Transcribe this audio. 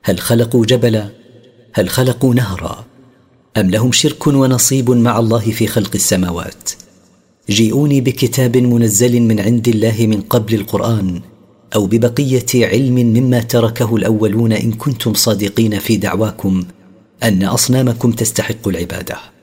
هل خلقوا جبلا؟ هل خلقوا نهرا؟ أم لهم شرك ونصيب مع الله في خلق السماوات؟ جيئوني بكتاب منزل من عند الله من قبل القرآن، أو ببقية علم مما تركه الأولون إن كنتم صادقين في دعواكم أن أصنامكم تستحق العبادة.